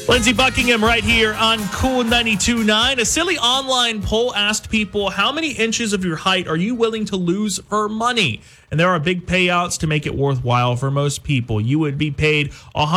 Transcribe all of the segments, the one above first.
Lindsey Buckingham right here on Cool 92.9. A silly online poll asked people, how many inches of your height are you willing to lose for money? And there are big payouts to make it worthwhile for most people. You would be paid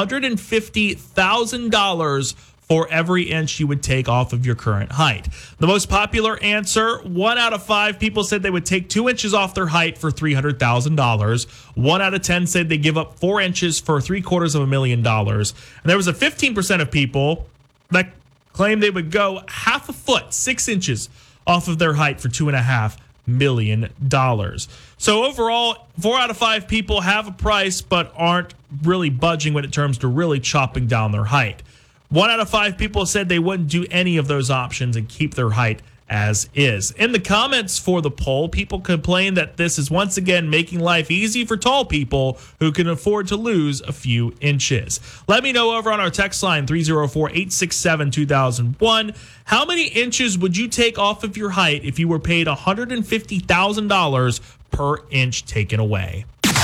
$150,000 for every inch you would take off of your current height. The most popular answer, 1 out of 5 people said they would take 2 inches off their height for $300,000. 1 out of 10 said they give up 4 inches for $750,000. And there was a 15% of people that claimed they would go half a foot, 6 inches off of their height for $2.5 million. So overall, 4 out of 5 people have a price but aren't really budging when it comes to really chopping down their height. 1 out of 5 people said they wouldn't do any of those options and keep their height as is. In the comments for the poll, people complain that this is once again making life easy for tall people who can afford to lose a few inches. Let me know over on our text line, 304-867-2001. How many inches would you take off of your height if you were paid $150,000 per inch taken away?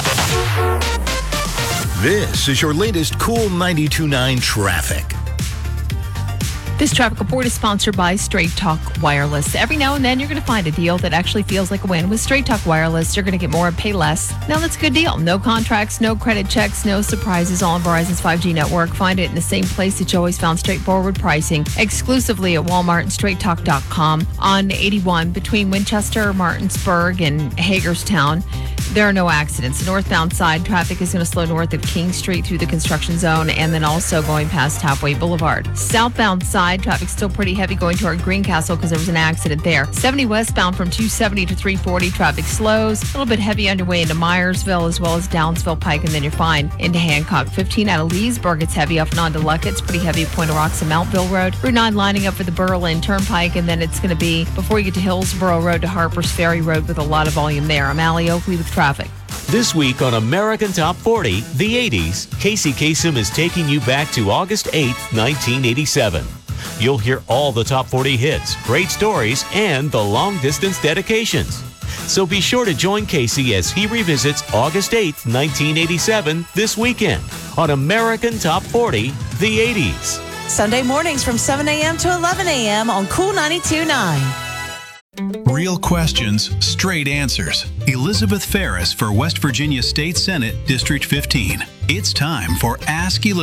This is your latest Cool 92.9 traffic. This traffic report is sponsored by Straight Talk Wireless. Every now and then, you're going to find a deal that actually feels like a win. With Straight Talk Wireless, you're going to get more and pay less. Now, that's a good deal. No contracts, no credit checks, no surprises, all on Verizon's 5G network. Find it in the same place that you always found straightforward pricing, exclusively at Walmart and StraightTalk.com. On 81 between Winchester, Martinsburg, and Hagerstown, there are no accidents. Northbound side traffic is going to slow north of King Street through the construction zone and then also going past Halfway Boulevard. Southbound side traffic still pretty heavy going toward Greencastle because there was an accident there. 70 westbound from 270 to 340 traffic slows. A little bit heavy underway into Myersville as well as Downsville Pike, and then you're fine into Hancock. 15 out of Leesburg, it's heavy up and on to Luckett. It's pretty heavy at Point of Rocks and Mountville Road. Route 9 lining up for the Berlin Turnpike, and then it's going to be before you get to Hillsborough Road to Harper's Ferry Road with a lot of volume there. I'm Allie Oakley with traffic. This week on American Top 40, the 80s, Casey Kasem is taking you back to August 8th, 1987. You'll hear all the top 40 hits, great stories, and the long-distance dedications. So be sure to join Casey as he revisits August 8th, 1987 this weekend on American Top 40, the 80s. Sunday mornings from 7 a.m. to 11 a.m. on Cool 92.9. Real questions, straight answers. Elizabeth Ferris for West Virginia State Senate, District 15. It's time for Ask Elizabeth.